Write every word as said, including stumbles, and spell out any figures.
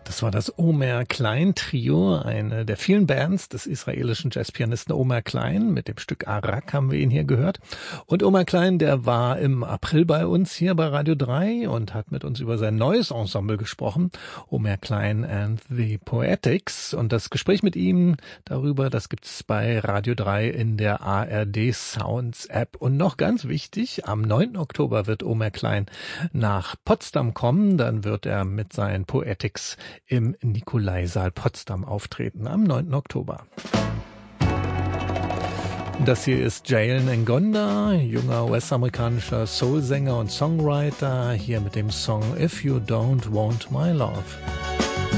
Das war das Omer Klein Trio, eine der vielen Bands des israelischen Jazzpianisten Omer Klein. Mit dem Stück Arak haben wir ihn hier gehört. Und Omer Klein, der war im April bei uns hier bei Radio drei und hat mit uns über sein neues Ensemble gesprochen, Omer Klein and the Poetics. Und das Gespräch mit ihm darüber, das gibt's bei Radio drei in der A R D Sounds App. Und noch ganz wichtig, am neunten Oktober wird Omer Klein nach Potsdam kommen. Dann wird er mit seinen Poetics im Nikolaisaal Potsdam auftreten am neunten Oktober. Das hier ist Jalen Ngonda, junger US-amerikanischer Soul-Sänger und Songwriter, hier mit dem Song If You Don't Want My Love.